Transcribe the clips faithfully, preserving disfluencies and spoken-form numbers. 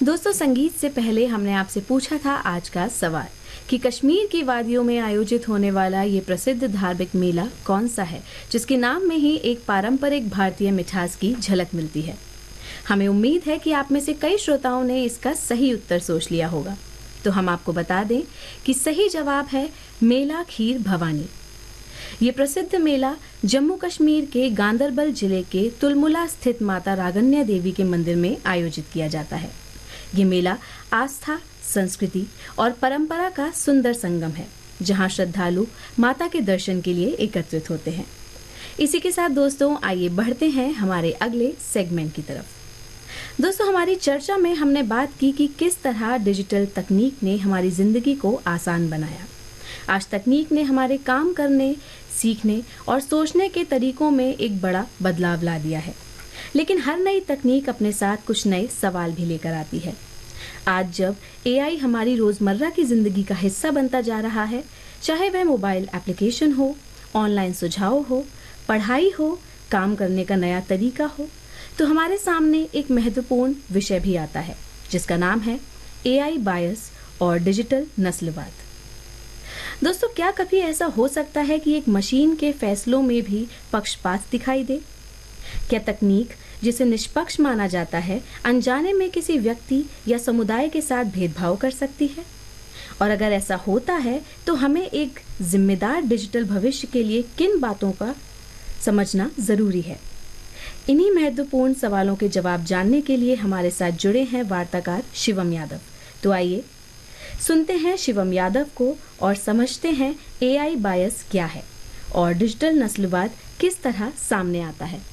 दोस्तों, संगीत से पहले हमने आपसे पूछा था आज का सवाल कि कश्मीर की वादियों में आयोजित होने वाला ये प्रसिद्ध धार्मिक मेला कौन सा है जिसके नाम में ही एक पारंपरिक भारतीय मिठास की झलक मिलती है। हमें उम्मीद है कि आप में से कई श्रोताओं ने इसका सही उत्तर सोच लिया होगा। तो हम आपको बता दें कि सही जवाब है मेला खीर भवानी। ये प्रसिद्ध मेला जम्मू कश्मीर के गांदरबल जिले के तुलमुला स्थित माता रागन्या देवी के मंदिर में आयोजित किया जाता है। ये मेला आस्था, संस्कृति और परंपरा का सुंदर संगम है, जहां श्रद्धालु माता के दर्शन के लिए एकत्रित होते हैं। इसी के साथ दोस्तों, आइए बढ़ते हैं हमारे अगले सेगमेंट की तरफ। दोस्तों, हमारी चर्चा में हमने बात की कि किस तरह डिजिटल तकनीक ने हमारी जिंदगी को आसान बनाया। आज तकनीक ने हमारे काम करने, सीखने और सोचने के तरीकों में एक बड़ा बदलाव ला दिया है, लेकिन हर नई तकनीक अपने साथ कुछ नए सवाल भी लेकर आती है। आज जब एआई हमारी रोजमर्रा की जिंदगी का हिस्सा बनता जा रहा है, चाहे वह मोबाइल एप्लीकेशन हो, ऑनलाइन सुझाव हो, पढ़ाई हो, काम करने का नया तरीका हो, तो हमारे सामने एक महत्वपूर्ण विषय भी आता है जिसका नाम है एआई बायस और डिजिटल नस्लवाद। दोस्तों, क्या कभी ऐसा हो सकता है कि एक मशीन के फैसलों में भी पक्षपात दिखाई दे? क्या तकनीक जिसे निष्पक्ष माना जाता है अनजाने में किसी व्यक्ति या समुदाय के साथ भेदभाव कर सकती है? और अगर ऐसा होता है तो हमें एक जिम्मेदार डिजिटल भविष्य के लिए किन बातों का समझना जरूरी है? इन्हीं महत्वपूर्ण सवालों के जवाब जानने के लिए हमारे साथ जुड़े हैं वार्ताकार शिवम यादव। तो आइए सुनते हैं शिवम यादव को और समझते हैं एआई बायस क्या है और डिजिटल नस्लवाद किस तरह सामने आता है।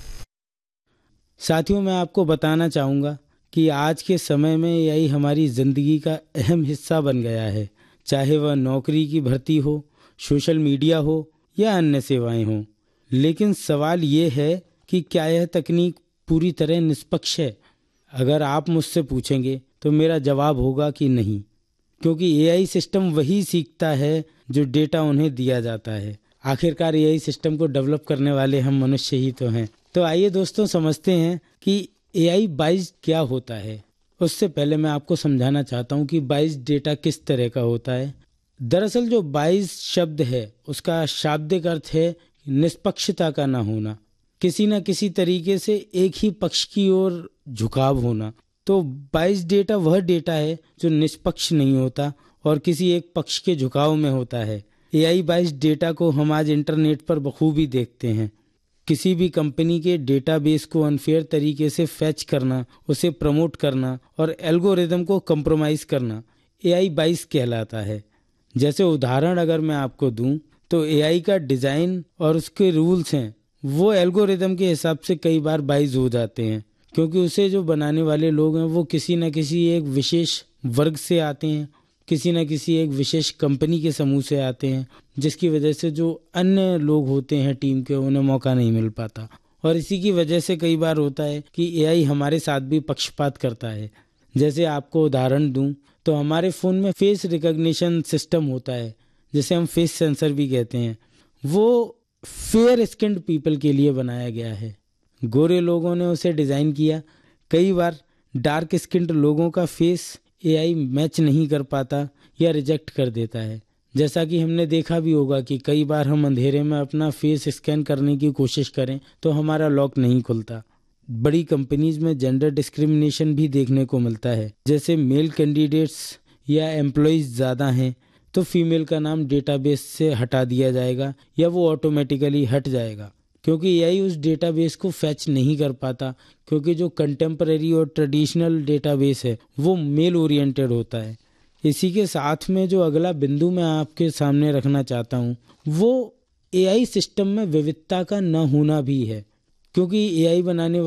साथियों, मैं आपको बताना चाहूँगा कि आज के समय में एआई हमारी ज़िंदगी का अहम हिस्सा बन गया है, चाहे वह नौकरी की भर्ती हो, सोशल मीडिया हो या अन्य सेवाएं हों। लेकिन सवाल ये है कि क्या यह तकनीक पूरी तरह निष्पक्ष है? अगर आप मुझसे पूछेंगे तो मेरा जवाब होगा कि नहीं, क्योंकि एआई सिस्टम वही सीखता है जो डेटा उन्हें दिया जाता है। आखिरकार एआई सिस्टम को डेवलप करने वाले हम मनुष्य ही तो हैं। तो आइए दोस्तों, समझते हैं कि एआई बाइस्ड क्या होता है। उससे पहले मैं आपको समझाना चाहता हूँ कि बाइस्ड डेटा किस तरह का होता है। दरअसल जो बाइस्ड शब्द है उसका शाब्दिक अर्थ है निष्पक्षता का ना होना, किसी न किसी तरीके से एक ही पक्ष की ओर झुकाव होना। तो बाइस्ड डेटा वह डेटा है जो निष्पक्ष नहीं होता और किसी एक पक्ष के झुकाव में होता है। एआई बाइस्ड डेटा को हम आज इंटरनेट पर बखूबी देखते हैं। किसी भी कंपनी के डेटाबेस को अनफेयर तरीके से फैच करना, उसे प्रमोट करना और एल्गोरिदम को कंप्रोमाइज करना एआई बाइस कहलाता है। जैसे उदाहरण अगर मैं आपको दूं तो एआई का डिज़ाइन और उसके रूल्स हैं वो एल्गोरिदम के हिसाब से कई बार बाइस हो जाते हैं, क्योंकि उसे जो बनाने वाले लोग हैं वो किसी न किसी एक विशेष वर्ग से आते हैं, किसी न किसी एक विशेष कंपनी के समूह से आते हैं, जिसकी वजह से जो अन्य लोग होते हैं टीम के उन्हें मौका नहीं मिल पाता। और इसी की वजह से कई बार होता है कि एआई हमारे साथ भी पक्षपात करता है। जैसे आपको उदाहरण दूं तो हमारे फ़ोन में फेस रिकॉग्निशन सिस्टम होता है, जिसे हम फेस सेंसर भी कहते हैं। वो फेयर स्किन्ड पीपल के लिए बनाया गया है। गोरे लोगों ने उसे डिज़ाइन किया। कई बार डार्क स्किन्ड लोगों का फेस एआई मैच नहीं कर पाता या रिजेक्ट कर देता है। जैसा कि हमने देखा भी होगा कि कई बार हम अंधेरे में अपना फेस स्कैन करने की कोशिश करें तो हमारा लॉक नहीं खुलता। बड़ी कंपनीज में जेंडर डिस्क्रिमिनेशन भी देखने को मिलता है। जैसे मेल कैंडिडेट्स या एम्प्लॉयज़ ज़्यादा हैं तो फीमेल का नाम डेटाबेस से हटा दिया जाएगा या वो ऑटोमेटिकली हट जाएगा, क्योंकि एआई उस डेटाबेस को फैच नहीं कर पाता, क्योंकि जो कंटेम्परेरी और ट्रेडिशनल डेटाबेस है वो मेल ओरिएंटेड होता है। इसी के साथ में जो अगला बिंदु मैं आपके सामने रखना चाहता हूँ वो एआई सिस्टम में विविधता का न होना भी है, क्योंकि एआई बनाने